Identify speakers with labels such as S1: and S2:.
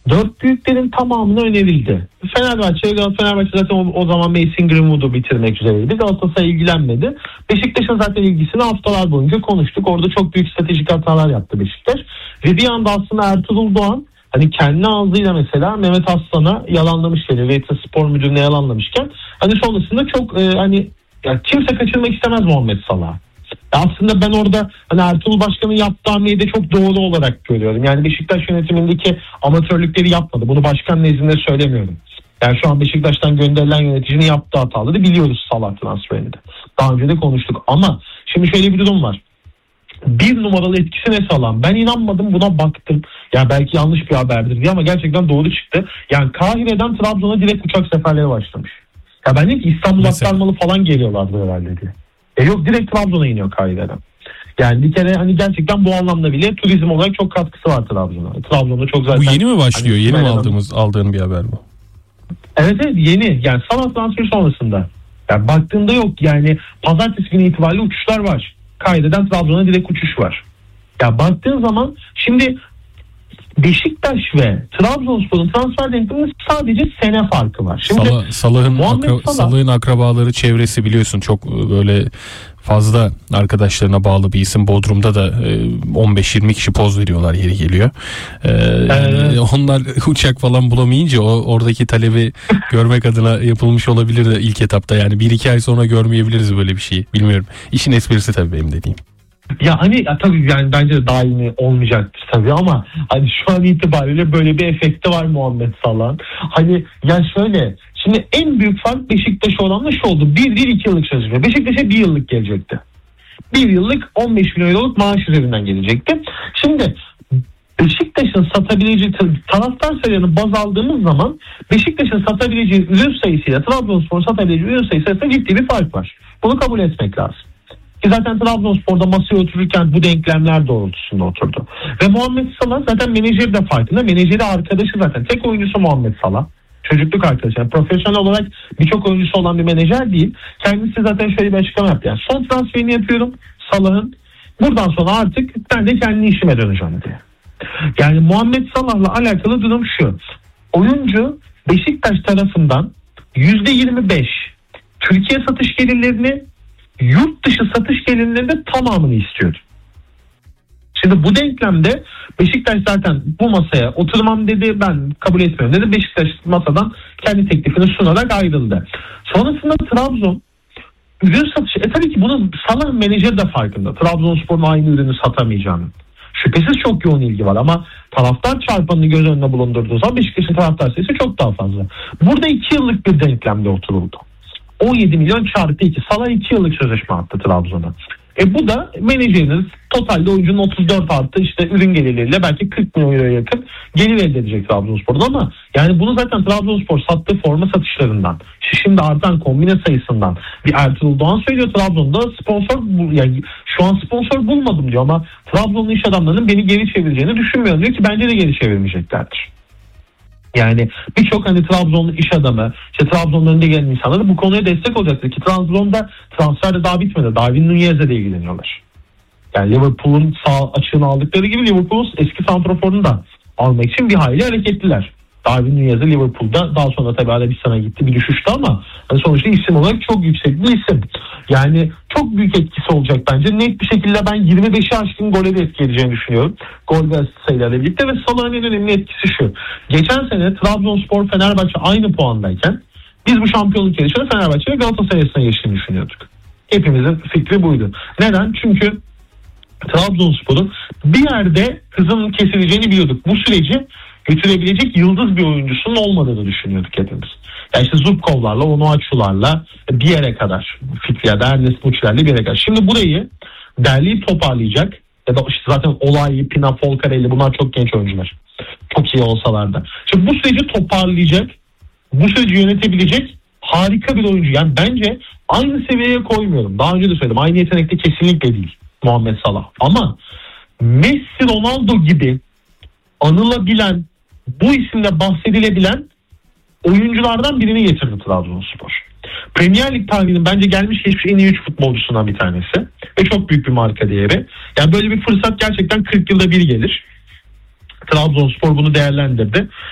S1: Dört büyüklerin tamamına önerildi. Fenerbahçe zaten o zaman Mason Greenwood'u bitirmek üzereydi. Galatasaray ilgilenmedi. Beşiktaş'ın zaten ilgisini haftalar boyunca konuştuk. Orada çok büyük stratejik hatalar yaptı Beşiktaş. Ve bir anda aslında Ertuğrul Doğan hani kendi ağzıyla mesela Mehmet Aslan'a yalanlamış, Veyta Spor Müdürü'ne yalanlamışken hani sonrasında çok yani kimse kaçırmak istemez Muhammed Salah'ı. Aslında ben orada hani Ertuğrul Başkan'ın yaptığı hamleyi de çok doğru olarak görüyorum. Yani Beşiktaş yönetimindeki amatörlükleri yapmadı. Bunu başkan nezdinde söylemiyorum. Yani şu an Beşiktaş'tan gönderilen yöneticinin yaptığı hataları biliyoruz Salah transferinde. Daha önce de konuştuk. Ama şimdi şöyle bir durum var. Bir numaralı etkisi ne Salah? Ben inanmadım, buna baktım. Ya belki yanlış bir haberdir diye ama gerçekten doğru çıktı. Yani Kahire'den Trabzon'a direkt uçak seferleri başlamış. Ya ben dedim ki İstanbul aktarmalı falan geliyorlardı herhalde diye. Yok, direkt Trabzon'a iniyor Kahire'den. Yani bir kere hani gerçekten bu anlamda bile turizm olarak çok katkısı var Trabzon'a. Trabzon'da çok zaten...
S2: Bu yeni mi başlıyor?
S1: Hani,
S2: yeni mi aldığın bir haber bu?
S1: Evet yeni. Yani Salah transferi sonrasında. Yani baktığında yok yani pazartesi günü itibariyle uçuşlar var. Kahire'den Trabzon'a direkt uçuş var. Ya baktığın zaman şimdi Beşiktaş ve Trabzonspor'un transfer denkleminde sadece sene farkı var. Şimdi
S2: Salah'ın akrabaları, çevresi biliyorsun çok böyle fazla arkadaşlarına bağlı bir isim. Bodrum'da da 15-20 kişi poz veriyorlar yeri geliyor. Onlar uçak falan bulamayınca oradaki talebi görmek adına yapılmış olabilir de ilk etapta. Yani 1-2 ay sonra görmeyebiliriz böyle bir şeyi. Bilmiyorum. İşin esprisi tabii benim dediğim.
S1: Ya hani tabii yani bence de daimi olmayacaktır tabii ama hani şu an itibariyle böyle bir efekti var Muhammed Salah'ın. Hani yani şöyle, şimdi en büyük fark Beşiktaş'a oranla şu oldu. 1 değil 2 yıllık sözleşme. Beşiktaş'a 1 yıllık gelecekti. 1 yıllık 15 milyon euroluk maaş üzerinden gelecekti. Şimdi Beşiktaş'ın satabileceği taraftar sayılarını baz aldığımız zaman Beşiktaş'ın satabileceği ürün sayısıyla Trabzonspor'un satabileceği ürün sayısı arasında ciddi bir fark var. Bunu kabul etmek lazım. Ki zaten Trabzonspor'da masaya otururken bu denklemler doğrultusunda oturdu. Ve Muhammed Salah zaten menajeri de farkında. Menajeri arkadaşı zaten. Tek oyuncusu Muhammed Salah. Çocukluk arkadaşı. Yani profesyonel olarak birçok oyuncusu olan bir menajer değil. Kendisi zaten şöyle bir açıklama yaptı. Yani son transferini yapıyorum Salah'ın. Buradan sonra artık ben de kendi işime döneceğim diye. Yani Muhammed Salah'la alakalı durum şu. Oyuncu Beşiktaş tarafından %25 Türkiye satış gelirlerini, yurt dışı satış gelirlerinde tamamını istiyordu. Şimdi bu denklemde Beşiktaş zaten bu masaya oturmam dedi, ben kabul etmiyorum dedi. Beşiktaş masadan kendi teklifini sunarak ayrıldı. Sonrasında Trabzon ürün satışı, tabii ki bunun Salah menajeri de farkında. Trabzonspor'un aynı ürünü satamayacağını. Şüphesiz çok yoğun ilgi var ama taraftar çarpanını göz önüne bulundurduğu zaman Beşiktaş'ın taraftar sayısı çok daha fazla. Burada 2 yıllık bir denklemde oturuldu. 17 milyon çarpı 2. Salah 2 yıllık sözleşme attı Trabzon'a. Bu da menajeriniz totalde oyuncunun 34 artı işte ürün gelirleriyle belki 40 milyon euroya yakın gelir elde edecek Trabzonspor'da ama yani bunu zaten Trabzonspor sattığı forma satışlarından, şimdi artan kombine sayısından bir Ertuğrul Doğan söylüyor. Trabzon'da sponsor yani şu an sponsor bulmadım diyor ama Trabzonlu iş adamlarının beni geri çevireceğini düşünmüyorum diyor ki bence de geri çevirmeyeceklerdir. Yani birçok hani Trabzonlu iş adamı, işte Trabzon'un önünde gelen insanlar bu konuya destek olacaktır ki Trabzon'da transferde daha bitmedi. Darwin Nunez'le de ilgileniyorlar. Yani Liverpool'un sağ açığını aldıkları gibi Liverpool'un eski santraforunu da almak için bir hayli hareketliler. Darwin Nunez'e Liverpool'da daha sonra tabii Arabistan'a gitti, bir düşüştü ama hani sonuçta isim olarak çok yüksek bir isim. Yani çok büyük etkisi olacak bence. Net bir şekilde ben 25'i aşkın gole de etki edeceğini düşünüyorum. Gol ve asist sayılarıyla birlikte ve Salah'ın en önemli etkisi şu. Geçen sene Trabzonspor, Fenerbahçe aynı puandayken biz bu şampiyonluk yarışını Fenerbahçe ve Galatasaray arasında geçtiğini düşünüyorduk. Hepimizin fikri buydu. Neden? Çünkü Trabzonspor'un bir yerde hızının kesileceğini biliyorduk. Bu süreci götürebilecek yıldız bir oyuncusunun olmadığını düşünüyorduk hepimiz. Yani işte Zubkovlarla, Onuachu'larla bir yere kadar, Fikri'de, Ernest Muçler'le bir yere kadar. Şimdi burayı derleyip toparlayacak ya da işte zaten Olay, Pina, Folcarelli bunlar çok genç oyuncular. Çok iyi olsalar da. Şimdi bu süreci toparlayacak, bu süreci yönetebilecek harika bir oyuncu. Yani bence aynı seviyeye koymuyorum. Daha önce de söyledim. Aynı yetenekte kesinlikle değil Muhammed Salah. Ama Messi, Ronaldo gibi anılabilen, bu isimle bahsedilebilen oyunculardan birini getirdi Trabzonspor. Premier Lig tarihinin bence gelmiş geçmiş en iyi 3 futbolcusundan bir tanesi. Ve çok büyük bir marka değeri. Yani böyle bir fırsat gerçekten 40 yılda bir gelir. Trabzonspor bunu değerlendirdi.